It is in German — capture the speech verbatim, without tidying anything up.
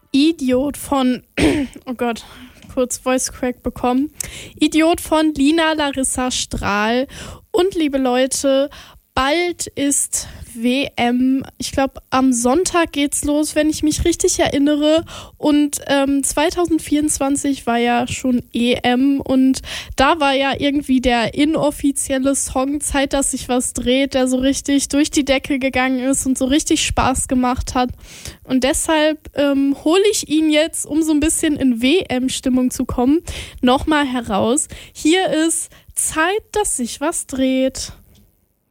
Idiot von, oh Gott, kurz Voice Crack bekommen. Idiot von Lina Larissa Strahl. Und liebe Leute, bald ist W M. Ich glaube, am Sonntag geht's los, wenn ich mich richtig erinnere. Und ähm, zwanzig vierundzwanzig war ja schon E M und da war ja irgendwie der inoffizielle Song Zeit, dass sich was dreht, der so richtig durch die Decke gegangen ist und so richtig Spaß gemacht hat. Und deshalb ähm, hole ich ihn jetzt, um so ein bisschen in W M-Stimmung zu kommen, nochmal heraus. Hier ist Zeit, dass sich was dreht.